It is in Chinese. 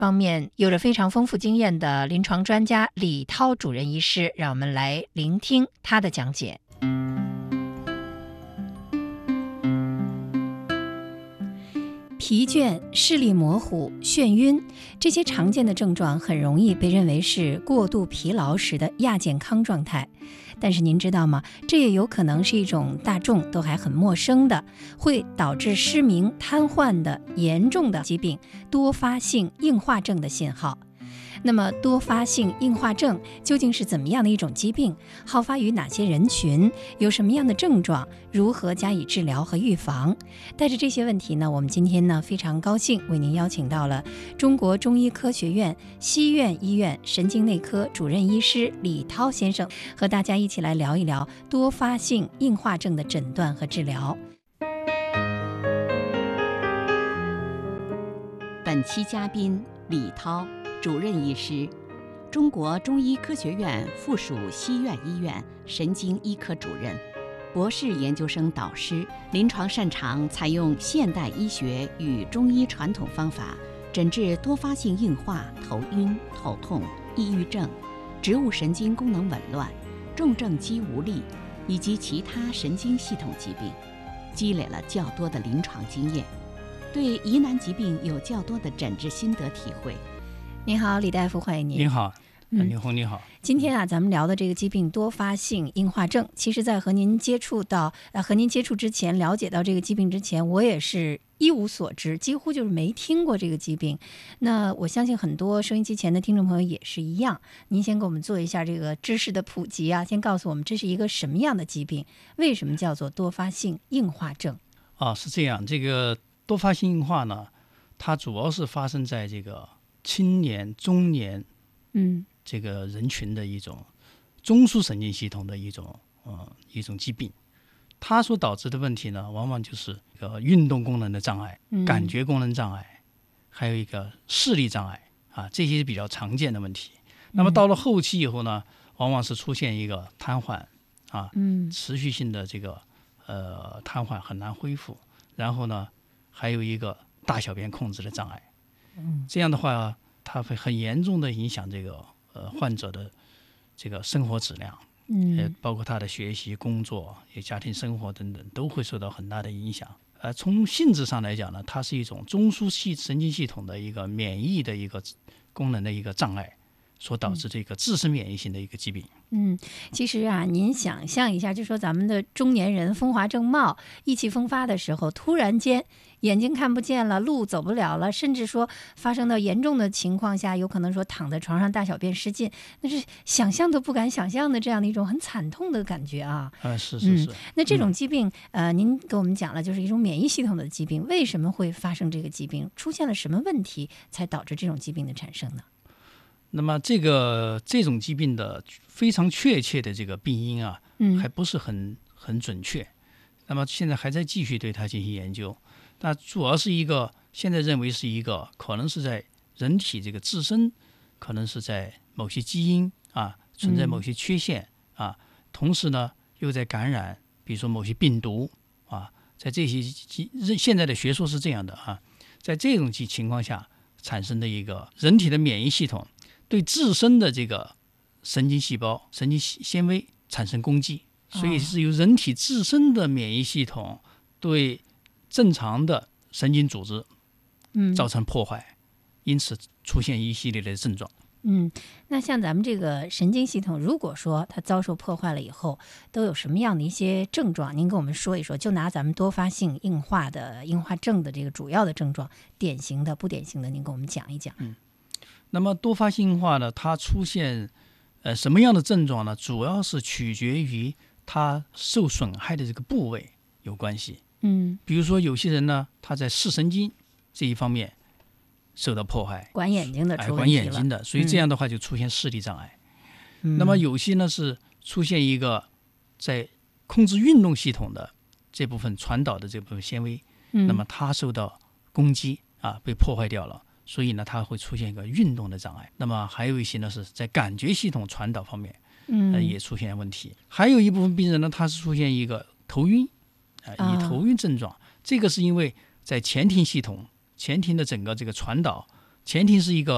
方面有着非常丰富经验的临床专家李涛主任医师，让我们来聆听他的讲解。疲倦、视力模糊、眩晕，这些常见的症状很容易被认为是过度疲劳时的亚健康状态。但是您知道吗？这也有可能是一种大众都还很陌生的，会导致失明、瘫痪的严重的疾病——多发性硬化症的信号。那么多发性硬化症究竟是怎么样的一种疾病？好发于哪些人群？有什么样的症状？如何加以治疗和预防？带着这些问题呢，我们今天呢非常高兴为您邀请到了中国中医科学院西苑医院神经内科主任医师李涛先生，和大家一起来聊一聊多发性硬化症的诊断和治疗。 本期嘉宾李涛，主任医师，中国中医科学院附属西苑医院神经医科主任，博士研究生导师，临床擅长采用现代医学与中医传统方法诊治多发性硬化、头晕、头痛、抑郁症、植物神经功能紊乱、重症肌无力以及其他神经系统疾病，积累了较多的临床经验，对疑难疾病有较多的诊治心得体会。 您好，李大夫，欢迎您。 您好，李红，你好。 今天啊，咱们聊的这个疾病多发性硬化症，其实在和您接触之前，了解到这个疾病之前，我也是一无所知，几乎就是没听过这个疾病。那我相信很多收音机前的听众朋友也是一样。您先给我们做一下这个知识的普及啊，先告诉我们这是一个什么样的疾病，为什么叫做多发性硬化症？ 是这样，这个多发性硬化呢，它主要是发生在这个青年、中年，这个人群的一种中枢神经系统的一种疾病。它所导致的问题呢，往往就是一个运动功能的障碍、感觉功能障碍，还有一个视力障碍啊，这些是比较常见的问题。那么到了后期以后呢，往往是出现一个瘫痪啊，持续性的这个瘫痪很难恢复，然后呢，还有一个大小便控制的障碍。这样的话，它会很严重的影响这个患者的这个生活质量，包括他的学习、工作、家庭生活等等，都会受到很大的影响。从性质上来讲呢，它是一种中枢神经系统的一个免疫的一个功能的一个障碍，所导致这个自身免疫性的一个疾病。 其实啊，您想象一下，就说咱们的中年人风华正茂、意气风发的时候，突然间眼睛看不见了，路走不了了，甚至说发生到严重的情况下，有可能说躺在床上大小便失禁，那是想象都不敢想象的这样的一种很惨痛的感觉啊。 是。 那这种疾病，您给我们讲了，就是一种免疫系统的疾病，为什么会发生这个疾病？出现了什么问题才导致这种疾病的产生呢？ 那么这种疾病的非常确切的这个病因啊，还不是很准确。那么现在还在继续对它进行研究。那主要是现在认为是一个可能是在人体这个自身，可能是在某些基因啊存在某些缺陷啊，同时呢又在感染，比如说某些病毒啊，在这些现在的学说是这样的啊，在这种情况下产生的一个人体的免疫系统对自身的这个神经细胞、神经纤维产生攻击，所以是由人体自身的免疫系统对正常的神经组织造成破坏，因此出现一系列的症状。 那像咱们这个神经系统，如果说它遭受破坏了以后，都有什么样的一些症状？您跟我们说一说。就拿咱们多发性硬化症的这个主要的症状，典型的、不典型的，您跟我们讲一讲。 那么多发性硬化呢，它出现什么样的症状呢？主要是取决于它受损害的这个部位有关系。比如说有些人呢，他在视神经这一方面受到破坏， 管眼睛的出问题了， 管眼睛的，所以这样的话就出现视力障碍。那么有些呢是出现一个在控制运动系统的这部分传导的这部分纤维，那么它受到攻击啊，被破坏掉了。所以呢，它会出现一个运动的障碍。那么还有一些呢，是在感觉系统传导方面，也出现问题。还有一部分病人呢，他是出现一个头晕，以头晕症状。这个是因为在前庭系统，前庭的整个这个传导，前庭是一个